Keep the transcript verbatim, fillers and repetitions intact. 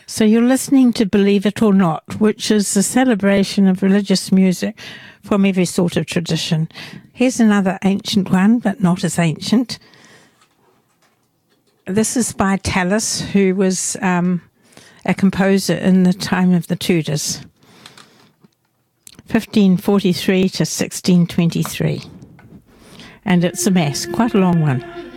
So you're listening to Believe It or Not, which is a celebration of religious music from every sort of tradition. Here's another ancient one, but not as ancient. This is by Tallis, who was um, a composer in the time of the Tudors, fifteen forty-three to sixteen twenty-three. And it's a mass, quite a long one.